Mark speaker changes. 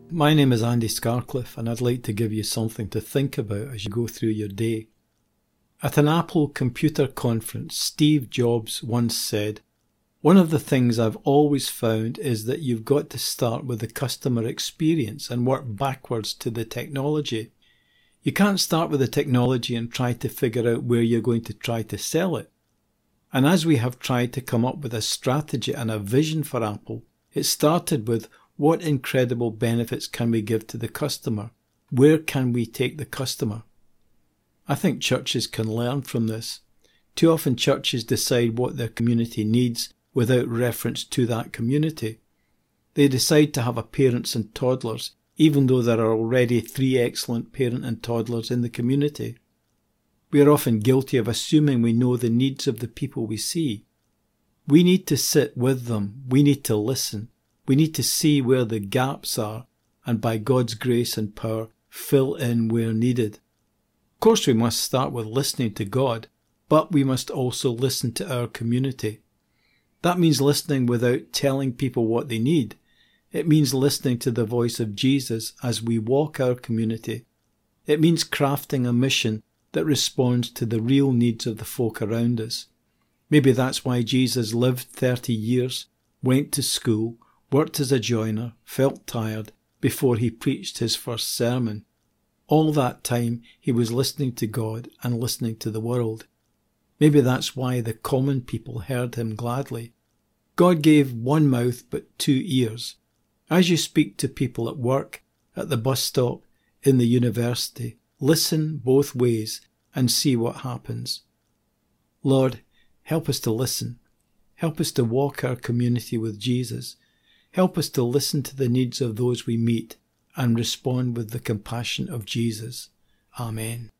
Speaker 1: My name is Andy Scarcliffe, and I'd like to give you something to think about as you go through your day. At an Apple computer conference, Steve Jobs once said, "One of the things I've always found is that you've got to start with the customer experience and work backwards to the technology. You can't start with the technology and try to figure out where you're going to try to sell it." And as we have tried to come up with a strategy and a vision for Apple, it started with, what incredible benefits can we give to the customer? Where can we take the customer? I think churches can learn from this. Too often churches decide what their community needs without reference to that community. They decide to have a parents and toddlers, even though there are already 3 excellent parent and toddlers in the community. We are often guilty of assuming we know the needs of the people we see. We need to sit with them. We need to listen. We need to see where the gaps are, and by God's grace and power, fill in where needed. Of course, we must start with listening to God, but we must also listen to our community. That means listening without telling people what they need. It means listening to the voice of Jesus as we walk our community. It means crafting a mission that responds to the real needs of the folk around us. Maybe that's why Jesus lived 30 years, went to school, worked as a joiner, felt tired before he preached his first sermon. All that time he was listening to God and listening to the world. Maybe that's why the common people heard him gladly. God gave 1 mouth but 2 ears. As you speak to people at work, at the bus stop, in the university, listen both ways and see what happens. Lord, help us to listen. Help us to walk our community with Jesus. Help us to listen to the needs of those we meet and respond with the compassion of Jesus. Amen.